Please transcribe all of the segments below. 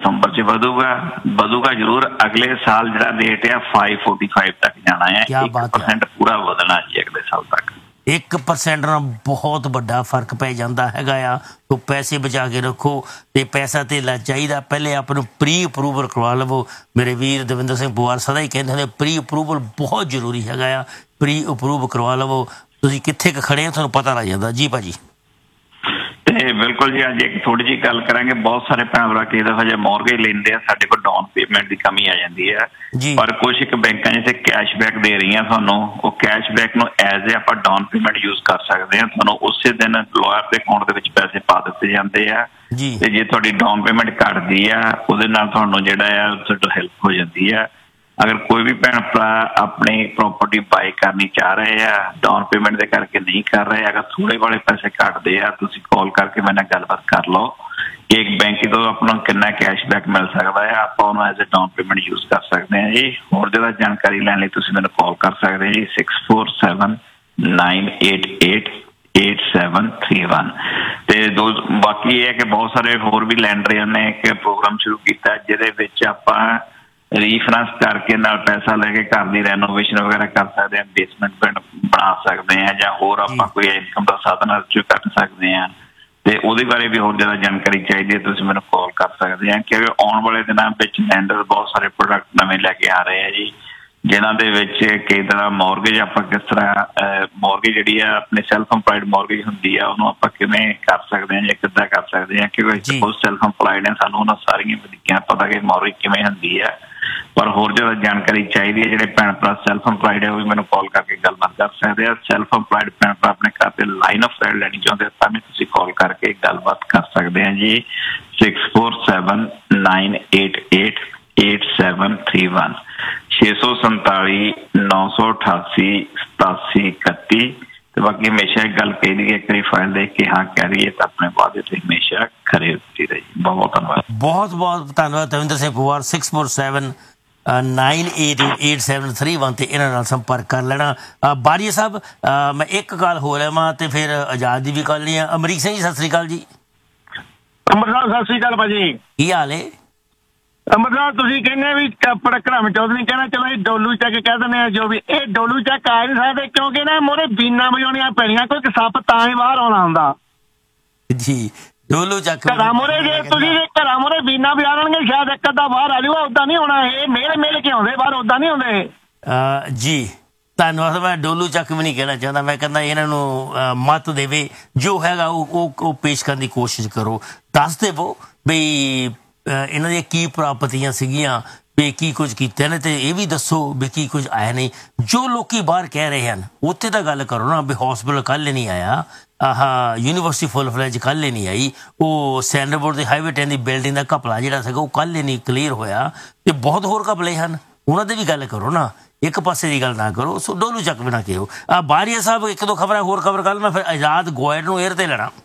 ਸਤੰਬਰ 'ਚ ਵਧੂਗਾ ਜ਼ਰੂਰ। ਅਗਲੇ ਸਾਲ ਜਿਹੜਾ ਰੇਟ ਆ 545 ਤੱਕ ਜਾਣਾ ਹੈ। 1% ਪੂਰਾ ਵਧਣਾ ਜੀ ਅਗਲੇ ਸਾਲ ਤੱਕ। 1% ਨਾਲ ਬਹੁਤ ਵੱਡਾ ਫਰਕ ਪੈ ਜਾਂਦਾ ਹੈਗਾ ਆ। ਤੋ ਪੈਸੇ ਬਚਾ ਕੇ ਰੱਖੋ ਤੇ ਪੈਸਾ ਧੇਲਾ ਚਾਹੀਦਾ। ਪਹਿਲੇ ਆਪ ਨੂੰ ਪ੍ਰੀ ਅਪਰੂਵਲ ਕਰਵਾ ਲਵੋ। ਮੇਰੇ ਵੀਰ ਦਵਿੰਦਰ ਸਿੰਘ ਪੁਆਰ ਸਦਾ ਹੀ ਕਹਿੰਦੇ ਨੇ ਪ੍ਰੀ ਅਪਰੂਵਲ ਬਹੁਤ ਜ਼ਰੂਰੀ ਹੈਗਾ ਆ। ਪ੍ਰੀ ਅਪਰੂਵ ਕਰਵਾ ਲਵੋ। ਤੁਸੀਂ ਕਿੱਥੇ ਕੁ ਖੜੇ ਹੋ ਤੁਹਾਨੂੰ ਪਤਾ ਲੱਗ ਜਾਂਦਾ ਜੀ ਭਾਜੀ। ਤੇ ਬਿਲਕੁਲ ਜੀ ਅੱਜ ਇੱਕ ਥੋੜੀ ਜਿਹੀ ਗੱਲ ਕਰਾਂਗੇ। ਬਹੁਤ ਸਾਰੇ ਭੈਣ ਭਰਾ ਕਈ ਦਫਾ ਜੇ ਮੋਰਗੇਜ ਲੈਂਦੇ ਆ ਸਾਡੇ ਕੋਲ ਡਾਊਨ ਪੇਮੈਂਟ ਦੀ ਕਮੀ ਆ ਜਾਂਦੀ ਹੈ। ਪਰ ਕੁਛ ਇੱਕ ਬੈਂਕਾਂ ਜਿੱਥੇ ਕੈਸ਼ਬੈਕ ਦੇ ਰਹੀਆਂ ਤੁਹਾਨੂੰ, ਉਹ ਕੈਸ਼ਬੈਕ ਨੂੰ ਐਜ਼ ਏ ਆਪਾਂ ਡਾਊਨ ਪੇਮੈਂਟ ਯੂਜ਼ ਕਰ ਸਕਦੇ ਹਾਂ। ਤੁਹਾਨੂੰ ਉਸੇ ਦਿਨ ਲੋਅਰ ਦੇ ਅਕਾਊਂਟ ਦੇ ਵਿੱਚ ਪੈਸੇ ਪਾ ਦਿੱਤੇ ਜਾਂਦੇ ਆ ਤੇ ਜੇ ਤੁਹਾਡੀ ਡਾਊਨ ਪੇਮੈਂਟ ਘੱਟਦੀ ਆ ਉਹਦੇ ਨਾਲ ਤੁਹਾਨੂੰ ਜਿਹੜਾ ਆ ਤੁਹਾਡੀ ਹੈਲਪ ਹੋ ਜਾਂਦੀ ਆ। ਅਗਰ ਕੋਈ ਵੀ ਭੈਣ ਭਰਾ ਆਪਣੀ ਪ੍ਰੋਪਰਟੀ ਬਾਈ ਕਰਨੀ ਚਾਹ ਰਹੇ ਆ, ਡਾਊਨ ਪੇਮੈਂਟ ਦੇ ਕਰਕੇ ਨਹੀਂ ਕਰ ਰਹੇ, ਅਗਰ ਥੋੜੇ ਵਾਲੇ ਪੈਸੇ ਘੱਟਦੇ ਆ, ਤੁਸੀਂ ਕਾਲ ਕਰਕੇ ਮੇਰੇ ਨਾਲ ਗੱਲਬਾਤ ਕਰ ਲਓ ਕਿ ਇੱਕ ਬੈਂਕ ਤੋਂ ਆਪਣਾ ਕਿੰਨਾ ਕੈਸ਼ਬੈਕ ਮਿਲ ਸਕਦਾ ਹੈ। ਆਪਾਂ ਉਹਨੂੰ as a down payment use ਕਰ ਸਕਦੇ ਹਾਂ ਜੀ। ਹੋਰ ਜ਼ਿਆਦਾ ਜਾਣਕਾਰੀ ਲੈਣ ਲਈ ਤੁਸੀਂ ਮੈਨੂੰ ਕਾਲ ਕਰ ਸਕਦੇ ਜੀ 6479888731 ਤੇ ਬਾਕੀ ਇਹ ਹੈ ਕਿ ਬਹੁਤ ਸਾਰੇ ਹੋਰ ਵੀ ਲੈਂਡਰਾਂ ਨੇ ਇੱਕ ਪ੍ਰੋਗਰਾਮ ਸ਼ੁਰੂ ਕੀਤਾ ਜਿਹਦੇ ਵਿੱਚ ਆਪਾਂ ਰੀਫਾਈਨਾਂਸ ਕਰਕੇ ਨਾਲ ਪੈਸਾ ਲੈ ਕੇ ਘਰ ਦੀ ਰੈਨੋਵੇਸ਼ਨ ਵਗੈਰਾ ਕਰ ਸਕਦੇ ਹਾਂ, ਬੇਸਮੈਂਟ ਬਣਾ ਸਕਦੇ ਹਾਂ ਜਾਂ ਹੋਰ ਆਪਾਂ ਕੋਈ ਇਨਕਮ ਦਾ ਸਾਧਨ ਕੱਢ ਸਕਦੇ ਹਾਂ। ਤੇ ਉਹਦੇ ਬਾਰੇ ਵੀ ਹੋਰ ਜ਼ਿਆਦਾ ਜਾਣਕਾਰੀ ਚਾਹੀਦੀ ਹੈ ਤੁਸੀਂ ਮੈਨੂੰ ਕਾਲ ਕਰ ਸਕਦੇ ਆ ਕਿਉਂਕਿ ਆਉਣ ਵਾਲੇ ਦਿਨਾਂ ਵਿੱਚ ਲੈਂਡਰ ਬਹੁਤ ਸਾਰੇ ਪ੍ਰੋਡਕਟ ਨਵੇਂ ਲੈ ਕੇ ਆ ਰਹੇ ਆ ਜੀ ਜਿਨ੍ਹਾਂ ਦੇ ਵਿੱਚ ਕਈ ਤਰ੍ਹਾਂ ਮੋਰਗੇਜ ਆਪਾਂ ਕਿਸ ਤਰ੍ਹਾਂ ਮੋਰਗੇਜ ਜਿਹੜੀ ਆ ਆਪਣੀ ਸੈਲਫ ਇੰਪਲਾਇਡ ਮੋਰਗੇਜ ਹੁੰਦੀ ਆ ਉਹਨੂੰ ਆਪਾਂ ਕਿਵੇਂ ਕਰ ਸਕਦੇ ਹਾਂ ਜਾਂ ਕਿੱਦਾਂ ਕਰ ਸਕਦੇ ਹਾਂ ਕਿਉਂਕਿ ਸਪੋਜ਼ ਸੈਲਫ ਇੰਪਲਾਇਡ ਹੈ ਸਾਨੂੰ ਉਹਨਾਂ ਸਾਰੀਆਂ ਤਰੀਕਿਆਂ ਪਤਾ ਕਿ ਮੋਰਗੇਜ ਕਿਵੇਂ ਹੁੰਦੀ ਹੈ। ਪਰ ਹੋਰ ਜ਼ਿਆਦਾ ਜਾਣਕਾਰੀ ਚਾਹੀਦੀ ਹੈ ਜਿਹੜੇ ਭੈਣ ਭਰਾ ਸੈਲਫ ਇੰਪਲਾਇਡ ਹੈ ਉਹ ਵੀ ਮੈਨੂੰ ਕਾਲ ਕਰਕੇ ਗੱਲਬਾਤ ਕਰ ਸਕਦੇ ਆ। ਸੈਲਫ ਇੰਪਲਾਇਡ ਭੈਣ ਭਰਾ ਆਪਣੇ ਘਰ ਤੇ ਲਾਈਨ ਆਫ ਕ੍ਰੈਡਿਟ ਲੈਣੀ ਚਾਹੁੰਦੇ ਤਾਂ ਵੀ ਤੁਸੀਂ ਕਾਲ ਕਰਕੇ ਗੱਲਬਾਤ ਕਰ ਸਕਦੇ ਆ ਜੀ 6479888731 647-988-8731 ਤੇ ਬਾਕੀ ਹਮੇਸ਼ਾ ਇੱਕ ਗੱਲ ਕਹੀ ਦੀ ਇੱਕ ਵਾਰੀ ਫਾਈਲ ਦੇਖ ਕੇ ਹਾਂ ਕਹਿ ਰਹੀਏ ਤਾਂ ਆਪਣੇ ਵਾਅਦੇ ਤੇ ਹਮੇਸ਼ਾ ਖਰੇ ਉਤਰੀ ਰਹੀ। ਬਹੁਤ ਬਹੁਤ ਧੰਨਵਾਦ। ਬਹੁਤ ਬਹੁਤ ਧੰਨਵਾਦ ਦਵਿੰਦਰ ਸਿੰਘ ਪੁਆਰ 6479888731 ਤੇ ਇਹਨਾਂ ਨਾਲ ਸੰਪਰਕ ਕਰ ਲੈਣਾ। ਬਾਰੀਆ ਸਾਹਿਬ ਮੈਂ ਇੱਕ ਗੱਲ ਹੋ ਲਵਾਂ ਤੇ ਫਿਰ ਆਜ਼ਾਦ ਦੀ ਵੀ ਗੱਲ ਨਹੀਂ ਆ। ਅਮਰੀਕ ਸਿੰਘ ਜੀ ਸਤਿ ਸ੍ਰੀ ਅਕਾਲ ਜੀ। ਅੰਮ੍ਰਿਤਸਰ ਸਤਿ ਸ੍ਰੀ ਅਕਾਲ ਭਾਜੀ। ਕੀ ਹਾਲ ਹੈ? ਅੰਮ੍ਰਿਤਸਰ ਤੁਸੀਂ ਕਹਿੰਦੇ ਵੀ ਘੜਮ ਚੌਧਰੀ ਕਹਿਣਾ ਚਲੋ ਇਹ ਡੋਲੂ ਚੱਕ ਕਹਿ ਦਿੰਦੇ ਆ ਜੋ ਵੀ ਇਹ ਡੋਲੂ ਚੱਕ ਆ ਨਹੀਂ ਸਕਦੇ ਕਿਉਂਕਿ ਨਾ ਮੋਰੇ ਬੀਨਾ ਵਜਾਉਣੀਆਂ ਪੈਣੀਆਂ ਕੋਈ ਸੱਪ ਤਾਂ ਹੀ ਬਾਹਰ ਆਉਣਾ ਹੁੰਦਾ ਜੀ। ਡੋਲੂ ਚੱਕ ਘਰਾਂ ਮੋਰੇ ਜੇ ਤੁਸੀਂ ਘਰਾਂ ਮੋਰੇ ਬੀਨਾ ਵਜਾ ਲੈਣਗੇ ਸ਼ਾਇਦ ਇੱਕ ਅੱਧਾ ਬਾਹਰ ਆ ਜਾਊਗਾ ਓਦਾਂ ਨਹੀਂ ਹੋਣਾ। ਇਹ ਮੇਲੇ ਕੇ ਆਉਂਦੇ ਬਾਹਰ ਓਦਾਂ ਨਹੀਂ ਆਉਂਦੇ ਜੀ। ਧੰਨਵਾਦ। ਮੈਂ ਡੋਲੂ ਚੱਕ ਵੀ ਨਹੀਂ ਕਹਿਣਾ ਚਾਹੁੰਦਾ। ਮੈਂ ਕਹਿੰਦਾ ਇਹਨਾਂ ਨੂੰ ਮੱਤ ਦੇਵੇ ਜੋ ਹੈਗਾ ਉਹ ਪੇਸ਼ ਕਰਨ ਦੀ ਕੋਸ਼ਿਸ਼ ਕਰੋ। ਦੱਸ ਦੇਵੋ ਬਈ ਇਹਨਾਂ ਦੀਆਂ ਕੀ ਪ੍ਰਾਪਤੀਆਂ ਸੀਗੀਆਂ ਵੀ ਕੀ ਕੁਝ ਕੀਤਾ ਨੇ ਤੇ ਇਹ ਵੀ ਦੱਸੋ ਵੀ ਕੀ ਕੁਝ ਆਇਆ ਨਹੀਂ। ਜੋ ਲੋਕੀ ਬਾਹਰ ਕਹਿ ਰਹੇ ਹਨ ਉੱਥੇ ਤਾਂ ਗੱਲ ਕਰੋ ਨਾ ਵੀ ਹੌਸਪੀਟਲ ਕੱਲ੍ਹ ਨਹੀਂ ਆਇਆ, ਯੂਨੀਵਰਸਿਟੀ ਫੁੱਲ ਫਲੈਜ ਕੱਲ੍ਹ ਨਹੀਂ ਆਈ, ਉਹ ਸੈਂਟਰ ਬੋਰਡ ਦੇ ਹਾਈਵੇ 10 ਦੀ ਬਿਲਡਿੰਗ ਦਾ ਘਪਲਾ ਜਿਹੜਾ ਸੀਗਾ ਉਹ ਕੱਲ੍ਹ ਨਹੀਂ ਕਲੀਅਰ ਹੋਇਆ ਤੇ ਬਹੁਤ ਹੋਰ ਘਪਲੇ ਹਨ ਉਹਨਾਂ ਦੀ ਵੀ ਗੱਲ ਕਰੋ ਨਾ। ਇੱਕ ਪਾਸੇ ਦੀ ਗੱਲ ਨਾ ਕਰੋ। ਸੋ ਡੋਲੂ ਚੱਕ ਵੀ ਨਾ ਕਿਹੋ। ਬਾਰੀਆ ਸਾਹਿਬ ਇੱਕ ਦੋ ਖਬਰਾਂ ਹੋਰ ਖਬਰ ਕਰ ਮੈਂ ਫਿਰ ਆਜ਼ਾਦ ਗੋਇਡ ਨੂੰ ਏਅਰ ਤੇ ਲੈਣਾ।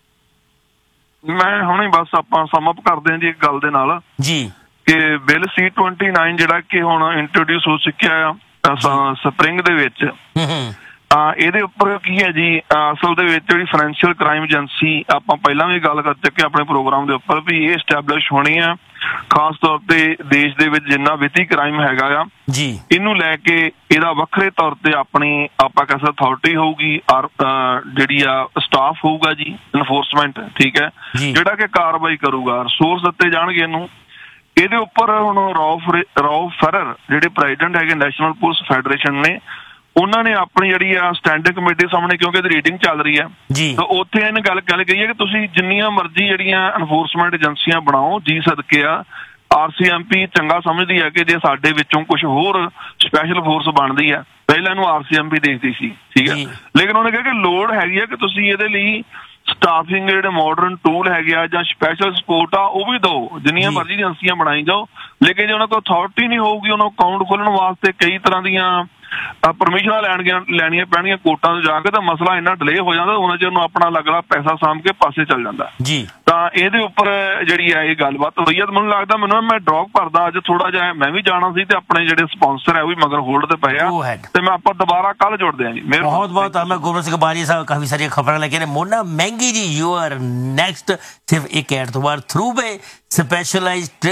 ਮੈਂ ਹੁਣੇ ਬਸ ਆਪਾਂ ਸਮ ਅਪ ਕਰਦੇ ਹਾਂ ਜੀ ਇੱਕ ਗੱਲ ਦੇ ਨਾਲ ਜੀ ਕਿ ਬਿੱਲ C-29 ਜਿਹੜਾ ਕਿ ਹੁਣ ਇੰਟਰੋਡਿਊਸ ਹੋ ਚੁੱਕਿਆ ਆ ਸਪਰਿੰਗ ਦੇ ਵਿੱਚ ਇਹਦੇ ਉੱਪਰ ਕੀ ਹੈ ਜੀ ਅਸਲ ਦੇ ਵਿੱਚ ਜਿਹੜੀ ਫਾਈਨੈਂਸ਼ੀਅਲ ਕ੍ਰਾਈਮ ਏਜੰਸੀ ਆਪਾਂ ਪਹਿਲਾਂ ਵੀ ਗੱਲ ਕਰ ਚੁੱਕੇ ਆਪਣੇ ਪ੍ਰੋਗਰਾਮ ਦੇ ਉੱਪਰ ਵੀ ਇਹ ਸਟੈਬਲਿਸ਼ ਹੋਣੀ ਆ ਖਾਸ ਤੌਰ ਤੇ ਦੇਸ਼ ਦੇ ਵਿੱਚ ਜਿੰਨਾ ਵਿੱਤੀ ਕ੍ਰਾਈਮ ਹੈਗਾ ਆ ਜੀ ਇਹਨੂੰ ਲੈ ਕੇ ਇਹਦਾ ਵੱਖਰੇ ਤੌਰ ਤੇ ਆਪਣੀ ਆਪਾਂ ਕਹਿ ਸਕਦੇ ਅਥਾਰਟੀ ਹੋਊਗੀ ਔਰ ਜਿਹੜੀ ਆ ਸਟਾਫ ਹੋਊਗਾ ਜੀ ਇਨਫੋਰਸਮੈਂਟ ਠੀਕ ਹੈ ਜਿਹੜਾ ਕਿ ਕਾਰਵਾਈ ਕਰੂਗਾ ਰਿਸੋਰਸ ਦਿੱਤੇ ਜਾਣਗੇ ਇਹਨੂੰ। ਇਹਦੇ ਉੱਪਰ ਹੁਣ ਰੌ ਫਰਰ ਜਿਹੜੇ ਪ੍ਰੈਜ਼ੀਡੈਂਟ ਹੈਗੇ ਨੈਸ਼ਨਲ ਪੁਲਿਸ ਫੈਡਰੇਸ਼ਨ ਨੇ ਉਹਨਾਂ ਨੇ ਆਪਣੀ ਜਿਹੜੀ ਆ ਸਟੈਂਡਿੰਗ ਕਮੇਟੀ ਸਾਹਮਣੇ ਕਿਉਂਕਿ ਇਹਦੀ ਰੀਡਿੰਗ ਚੱਲ ਰਹੀ ਹੈ ਤਾਂ ਉੱਥੇ ਇਹਨੇ ਗੱਲ ਕਹੀ ਹੈ ਕਿ ਤੁਸੀਂ ਜਿੰਨੀਆਂ ਮਰਜ਼ੀ ਜਿਹੜੀਆਂ ਇਨਫੋਰਸਮੈਂਟ ਏਜੰਸੀਆਂ ਬਣਾਓ ਜੀ ਸਦਕੇ ਆ RCMP ਚੰਗਾ ਸਮਝਦੀ ਹੈ ਕਿ ਜੇ ਸਾਡੇ ਵਿੱਚੋਂ ਕੁਝ ਹੋਰ ਸਪੈਸ਼ਲ ਫੋਰਸ ਬਣਦੀ ਹੈ ਪਹਿਲਾਂ ਇਹਨੂੰ RCMP ਦੇਖਦੀ ਸੀ ਠੀਕ ਹੈ ਲੇਕਿਨ ਉਹਨੇ ਕਿਹਾ ਕਿ ਲੋੜ ਹੈਗੀ ਆ ਕਿ ਤੁਸੀਂ ਇਹਦੇ ਲਈ ਸਟਾਫਿੰਗ ਜਿਹੜੇ ਮਾਡਰਨ ਟੂਲ ਹੈਗੇ ਆ ਜਾਂ ਸਪੈਸ਼ਲ ਸਪੋਰਟ ਆ ਉਹ ਵੀ ਦਿਓ ਜਿੰਨੀਆਂ ਮਰਜ਼ੀ ਏਜੰਸੀਆਂ ਬਣਾਈ ਜਾਓ ਲੇਕਿਨ ਜੇ ਉਹਨਾਂ ਕੋਲ ਅਥਾਰਟੀ ਨਹੀਂ ਹੋਊਗੀ ਉਹਨਾਂ ਅਕਾਊਂਟ ਖੋਲ੍ਹਣ ਵਾਸਤੇ ਕਈ ਤਰ੍ਹਾਂ ਦੀਆਂ ਪਰਮਿਸ਼ਨਾਂ ਲੈਣੀਆਂ ਪੈਣਗੀਆਂ ਕੋਰਟਾਂ ਤੋਂ ਜਾ ਕੇ ਤਾਂ ਮਸਲਾ ਇੰਨਾ ਡਿਲੇ ਹੋ ਜਾਂਦਾ ਉਹਨਾਂ ਚ ਉਹਨੂੰ ਆਪਣਾ ਲੱਗਦਾ ਪੈਸਾ ਸਾਂਭ ਕੇ ਪਾਸੇ ਚੱਲ ਜਾਂਦਾ ਜੀ। ਤਾਂ ਇਹਦੇ ਉੱਪਰ ਜਿਹੜੀ ਹੈ ਇਹ ਗੱਲਬਾਤ ਹੋਈ ਹੈ ਮੈਨੂੰ ਲੱਗਦਾ ਮੈਂ ਡਰੌਪ ਕਰਦਾ ਅੱਜ ਥੋੜਾ ਜਿਹਾ ਮੈਂ ਵੀ ਜਾਣਾ ਸੀ ਤੇ ਆਪਣੇ ਜਿਹੜੇ ਸਪਾਂਸਰ ਹੈ ਉਹ ਵੀ ਮਗਰ ਹੋਲਡ ਤੇ ਪਏ ਆ ਤੇ ਮੈਂ ਆਪਾਂ ਦੁਬਾਰਾ ਕੱਲ ਜੁੜਦੇ ਹਾਂ ਜੀ। ਬਹੁਤ ਬਹੁਤ ਧੰਨਵਾਦ ਗੁਰਬਖਸ਼ ਸਿੰਘ ਬਾਰੀਆ ਸਾਹਿਬ ਕਾਫੀ ਸਾਰੀਆਂ ਖਬਰਾਂ ਲੈ ਕੇ ਮੋਨਾ ਮਹਿੰਗੀ ਜੀ ਯੂ ਆਰ ਨੈਕਸਟ ਸਿਰਫ ਇੱਕ ਐਡ ਤੋਂ ਬਾਅਦ ਥਰੂ ਬੇ ਸਪੈਸ਼ਲਾਈਜ਼ਡ